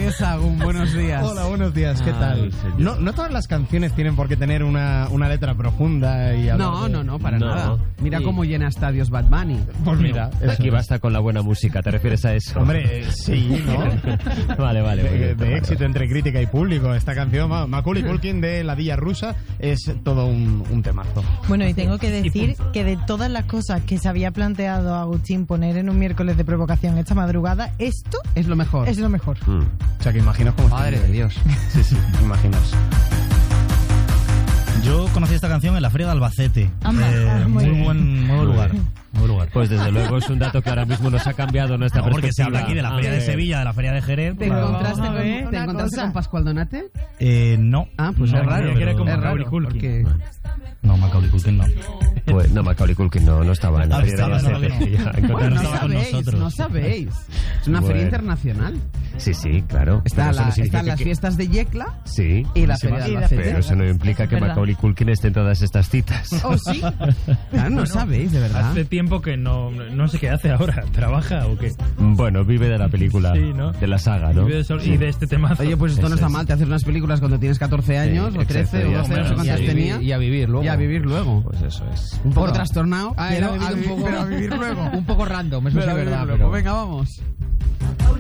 Sagún, buenos días. Hola, buenos días, ¿qué tal? No todas las canciones tienen por qué tener una letra profunda y No, para nada. Mira cómo llena estadios Bad Bunny. Pues mira, Aquí basta con la buena música, ¿te refieres a eso? Hombre, sí, ¿no? Vale. De éxito entre crítica y público. Esta canción, Macaulay Culkin de La Villa Rusa, es todo un temazo. Bueno, y tengo que decir que de todas las cosas que se había planteado Agustín poner en un miércoles de provocación esta madrugada, esto Es lo mejor. es lo mejor. O sea, que imaginaos cómo está. Madre de Dios. Sí, imaginaos. Yo conocí esta canción en la Feria de Albacete. Muy buen lugar. Pues desde luego es un dato que ahora mismo nos ha cambiado nuestra perspectiva. Porque se habla aquí de la Feria de Sevilla, de la Feria de Jerez. ¿Te encontraste con Pascualdonate? No. Ah, pues No, es raro. que era como Es Macaulay raro, Culkin. porque... No, Macaulay Culkin no. Pues no, Macaulay Culkin no estaba en la feria de Albacete. Ya, Bueno, no estaba con sabéis, nosotros. no sabéis. Es una feria internacional. Sí, claro. Están Pero eso no significa las que- fiestas de Yecla Sí. y la feria de Albacete. Pero eso no implica que verdad. Macaulay Culkin esté en todas estas citas. ¿Oh, sí? Claro, no sabéis, de verdad. Hace tiempo que no sé qué hace ahora. ¿Trabaja o qué? Bueno, vive de la película, Sí, ¿no? de la saga, ¿no? Y de este temazo. Oye, pues esto no Eso está es. mal. Te haces unas películas cuando tienes 14 años, o 13, o 12, no sé cuántas tenía. Y a vivir luego. Y a vivir luego. Pues eso es. Un poco trastornado, Ah, pero era a vivir luego. un poco random, eso sí es verdad. Pero Pero... venga, vamos.